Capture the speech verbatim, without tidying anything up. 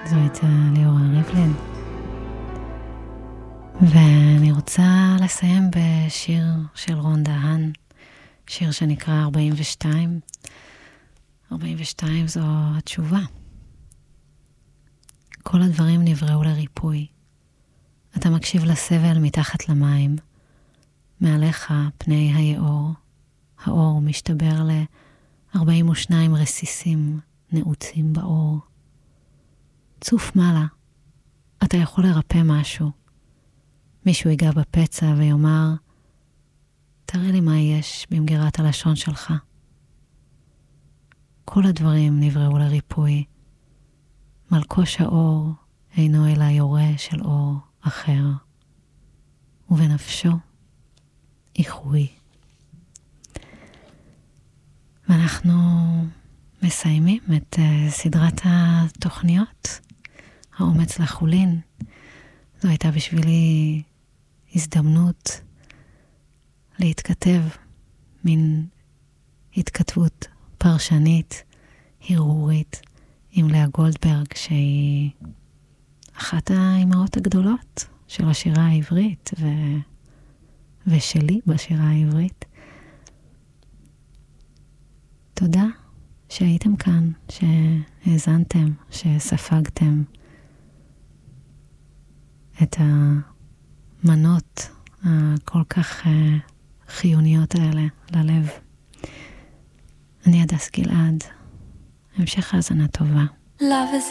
זו הייתה ליאורה ריבלין. ואני רוצה לסיים בשיר של רון דהן, שיר שנקרא ארבעים ושתיים. ארבעים ושתיים זו התשובה. כל הדברים נבראו לריפוי. אתה מקשיב לסבל מתחת למים. מעליך פני היאור. האור משתבר ל-ארבעים ושניים רסיסים נעוצים באור. צוף מעלה. אתה יכול לרפא משהו. מישהו ייגע בפצע ויאמר, תראה לי מה יש במגירת הלשון שלך. כל הדברים נבראו לריפוי. מלקוש האור אינו אלא יורה של אור אחר. ובנפשו איחוי. ואנחנו מסיימים את uh, סדרת התוכניות, האומץ לחולין. זו הייתה בשבילי הזדמנות להתכתב, מין התכתבות פרשנית, הרהורית, עם לאה גולדברג, שהיא אחת האימהות הגדולות של השירה העברית, ו... ושלי בשירה העברית. תודה שהייתם כאן, שהאזנתם, שספגתם את המנות הכל כך חיוניות האלה ללב. אני הדס גלעד. המשך האזנה טובה. Love is